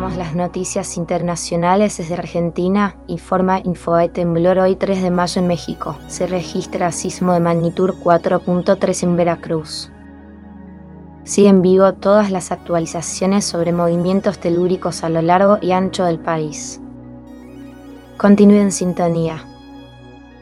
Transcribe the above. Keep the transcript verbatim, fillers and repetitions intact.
presentamos las noticias internacionales desde Argentina. Informa Infobae. Temblor hoy tres de mayo en México. Se registra sismo de magnitud cuatro punto tres en Veracruz. Siguen vivo todas las actualizaciones sobre movimientos telúricos a lo largo y ancho del país. Continúe en sintonía.